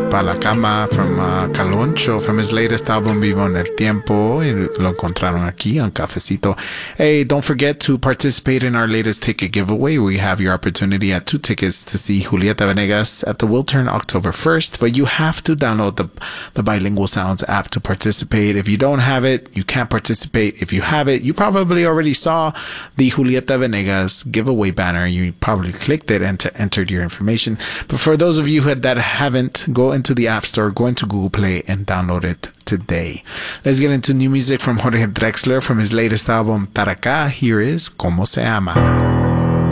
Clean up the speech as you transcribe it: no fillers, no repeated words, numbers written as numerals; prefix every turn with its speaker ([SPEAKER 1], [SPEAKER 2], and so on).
[SPEAKER 1] Pa la Cama from Caloncho from his latest album Vivo en el Tiempo. Y lo encontraron aquí on Cafecito. Hey, don't forget to participate in our latest ticket giveaway. We have your opportunity at 2 tickets to see Julieta Venegas at the Wiltern October 1st, but you have to download the Bilingual Sounds app to participate. If you don't have it, you can't participate. If you have it, you probably already saw the Julieta Venegas giveaway banner. You probably clicked it and entered your information. But for those of you that haven't, go into the App Store, go into Google Play and download it today. Let's get into new music from Jorge Drexler from his latest album Taraka. Here is Como Se Ama.